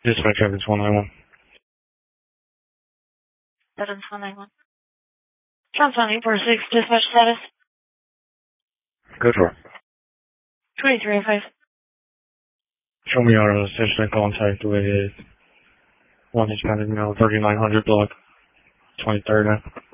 Dispatch Evans 191. Evans 191. Johnson 846, dispatch status. Good for 2305. Show me our station contact with 1 Hispanic male, 3900 block, 23rd.